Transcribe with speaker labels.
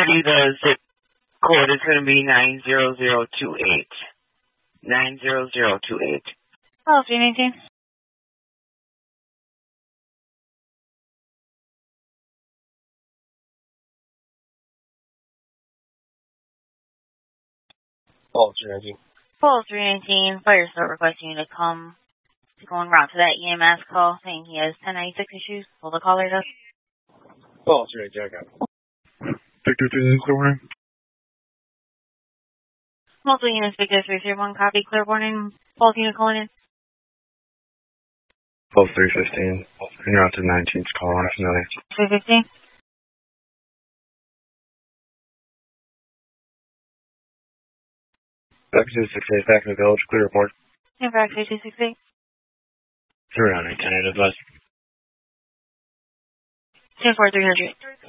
Speaker 1: you the zip code is going to be 90028. 90028.
Speaker 2: Oh, 319.
Speaker 3: Oh, 319.
Speaker 2: Call 319. Fire start requesting you to come. Going route to that EMS call saying he has 1096 issues. Will the caller does?
Speaker 3: Oh, 319. I got it.
Speaker 4: Victor 3, clear warning.
Speaker 2: Multiple units, Victor 331, copy, clear warning. Fault unit calling in.
Speaker 4: Pulse 315. You're out to 19th call on familiar.
Speaker 2: 315.
Speaker 4: Back to 268, back in the village, clear report.
Speaker 2: Impact 3268.
Speaker 4: 098, 10 advice.
Speaker 2: 10-4, 300.